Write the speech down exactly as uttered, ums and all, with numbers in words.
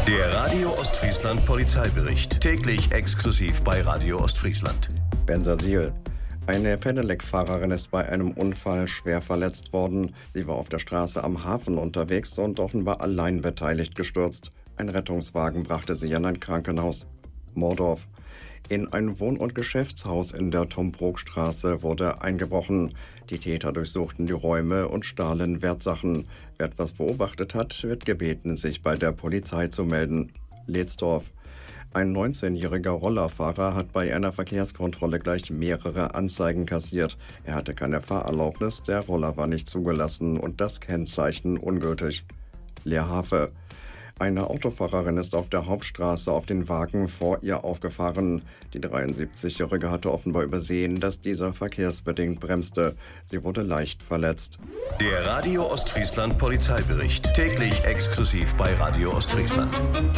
Der Radio Ostfriesland Polizeibericht. Täglich exklusiv bei Radio Ostfriesland. Bensersiel. Eine Pedelec-Fahrerin ist bei einem Unfall schwer verletzt worden. Sie war auf der Straße am Hafen unterwegs und offenbar allein beteiligt gestürzt. Ein Rettungswagen brachte sie in ein Krankenhaus. Mordorf. In ein Wohn- und Geschäftshaus in der Tombrogstraße wurde eingebrochen. Die Täter durchsuchten die Räume und stahlen Wertsachen. Wer etwas beobachtet hat, wird gebeten, sich bei der Polizei zu melden. Ledsdorf. Ein neunzehnjähriger Rollerfahrer hat bei einer Verkehrskontrolle gleich mehrere Anzeigen kassiert. Er hatte keine Fahrerlaubnis, der Roller war nicht zugelassen und das Kennzeichen ungültig. Leerhafe. Eine Autofahrerin ist auf der Hauptstraße auf den Wagen vor ihr aufgefahren. Die dreiundsiebzigjährige hatte offenbar übersehen, dass dieser verkehrsbedingt bremste. Sie wurde leicht verletzt. Der Radio Ostfriesland Polizeibericht. Täglich exklusiv bei Radio Ostfriesland.